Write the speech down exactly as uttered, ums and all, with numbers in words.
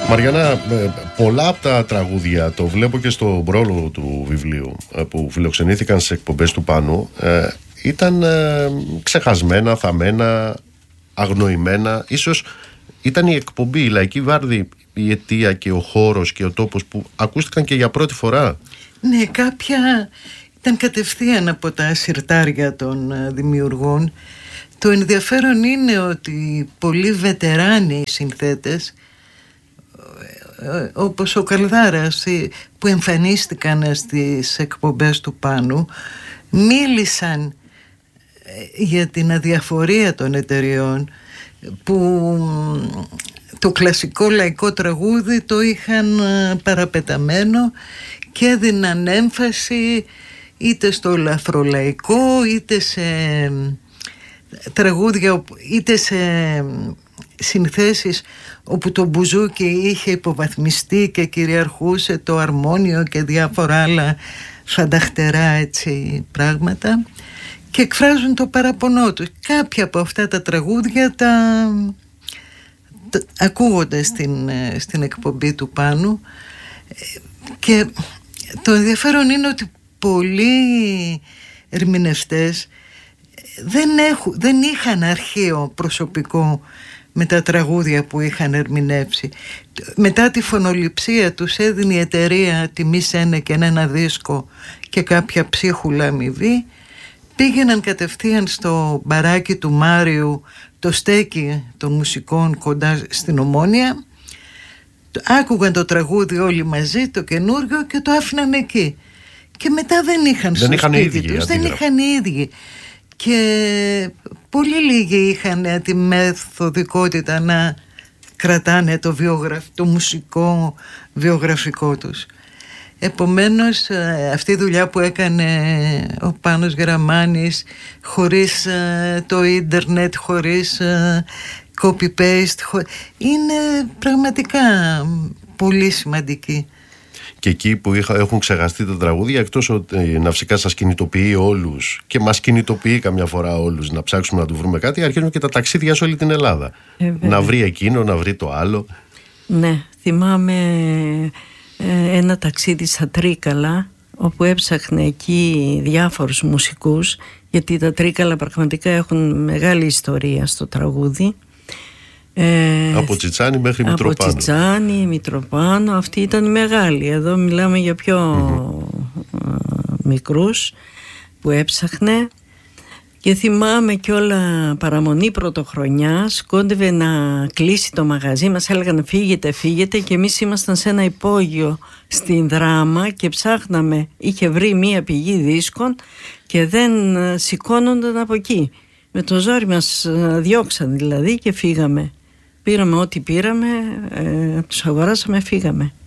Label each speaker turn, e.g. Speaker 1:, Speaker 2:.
Speaker 1: Μαριάννα, πολλά από τα τραγούδια, το βλέπω και στο πρόλογο του βιβλίου που φιλοξενήθηκαν σε εκπομπές του Πάνου, ήταν ξεχασμένα, θαμμένα, αγνοημένα. Ίσως ήταν η εκπομπή, η Λαϊκή Βάρδη, η αιτία και ο χώρος και ο τόπος που ακούστηκαν και για πρώτη φορά.
Speaker 2: Ναι, κάποια ήταν κατευθείαν από τα συρτάρια των δημιουργών. Το ενδιαφέρον είναι ότι πολλοί βετεράνοι συνθέτες, όπως ο Καλδάρας, που εμφανίστηκαν στις εκπομπές του Πάνου, μίλησαν για την αδιαφορία των εταιριών που το κλασικό λαϊκό τραγούδι το είχαν παραπεταμένο και έδιναν έμφαση είτε στο λαφρολαϊκό, είτε σε τραγούδια, είτε σε συνθέσεις όπου το μπουζούκι είχε υποβαθμιστεί και κυριαρχούσε το αρμόνιο και διάφορα άλλα φανταχτερά έτσι πράγματα, και εκφράζουν το παραπονό τους. Κάποια από αυτά τα τραγούδια τα, τα ακούγονται στην, στην εκπομπή του Πάνου, και το ενδιαφέρον είναι ότι πολλοί ερμηνευτές δεν, έχουν, δεν είχαν αρχείο προσωπικό με τα τραγούδια που είχαν ερμηνεύσει. Μετά τη φωνοληψία τους έδινε η εταιρεία τιμή σένε και ένα δίσκο και κάποια ψίχουλα αμοιβή. Πήγαιναν κατευθείαν στο μπαράκι του Μάριου, το στέκι των μουσικών κοντά στην Ομόνια, άκουγαν το τραγούδι όλοι μαζί, το καινούργιο, και το άφηναν εκεί. Και μετά δεν είχαν
Speaker 1: δεν
Speaker 2: στο
Speaker 1: είχαν
Speaker 2: σπίτι
Speaker 1: ίδιοι,
Speaker 2: τους, δεν είχαν οι ίδιοι. Και πολύ λίγοι είχαν τη μεθοδικότητα να κρατάνε το, βιογραφ, το μουσικό βιογραφικό τους. Επομένως αυτή η δουλειά που έκανε ο Πάνος Γεραμάνης, χωρίς το ίντερνετ, χωρίς copy-paste, είναι πραγματικά πολύ σημαντική.
Speaker 1: Και εκεί που είχα, έχουν ξεχαστεί τα τραγούδια, εκτός ότι να φυσικά σας κινητοποιεί όλους και μας κινητοποιεί καμιά φορά όλους να ψάξουμε να του βρούμε κάτι, αρχίζουν και τα ταξίδια σε όλη την Ελλάδα. Ε, να βρει εκείνο, να βρει το άλλο.
Speaker 3: Ναι, θυμάμαι ε, ένα ταξίδι στα Τρίκαλα, όπου έψαχνε εκεί διάφορους μουσικούς, γιατί τα Τρίκαλα πραγματικά έχουν μεγάλη ιστορία στο τραγούδι.
Speaker 1: Ε, από Τσιτσάνι μέχρι
Speaker 3: από
Speaker 1: Μητροπάνο.
Speaker 3: Από Τσιτσάνι, Μητροπάνο, αυτή ήταν μεγάλη. Εδώ μιλάμε για πιο mm-hmm. μικρούς που έψαχνε. Και θυμάμαι κιόλα παραμονή πρωτοχρονιάς, κόντευε να κλείσει το μαγαζί, μας έλεγαν φύγετε, φύγετε, και εμείς ήμασταν σε ένα υπόγειο στην Δράμα και ψάχναμε, είχε βρει μία πηγή δίσκων και δεν σηκώνονταν από εκεί. Με το ζόρι μας διώξαν δηλαδή και φύγαμε. Πήραμε ό,τι πήραμε, ε, τους αγοράσαμε, φύγαμε.